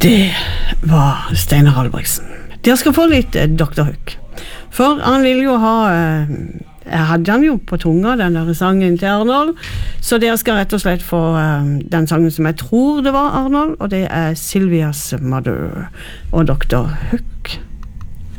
Det var Steinar Albrigtsen. Dere skal få litt Dr. Hook. For han ville jo ha jeg hadde han jo på tunga, den der sangen til Arnold, så dere skal rett og slett få den sangen som jeg tror det var Arnold, og det Sylvia's Mother og Dr. Hook.